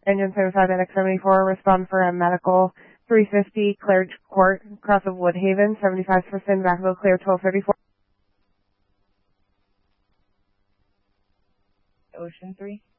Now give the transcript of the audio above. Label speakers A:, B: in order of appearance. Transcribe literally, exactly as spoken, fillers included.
A: Engine seventy-five N X seventy-four, respond for a medical three fifty, Claire Court, cross of Woodhaven, seventy-five percent, Vacaville, clear twelve thirty-four.
B: Ocean three.